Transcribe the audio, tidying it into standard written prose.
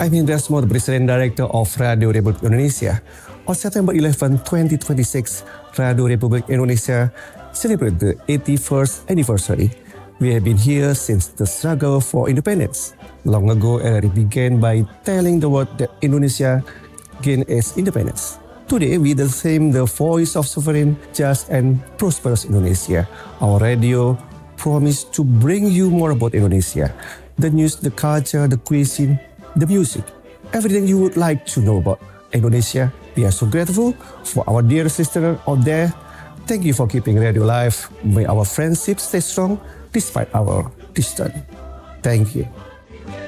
I'm Indra, the President Director of Radio Republik Indonesia. On September 11, 2026, Radio Republik Indonesia celebrated the 81st anniversary. We have been here since the struggle for independence. Long ago, RRI began by telling the world that Indonesia gained its independence. Today, we the theme the voice of sovereign, just and prosperous Indonesia. Our radio promise to bring you more about Indonesia. The news, the culture, the cuisine, the music, everything you would like to know about Indonesia. We are so grateful for our dear listeners out there. Thank you for keeping radio alive. May our friendship stay strong despite our distance. Thank you.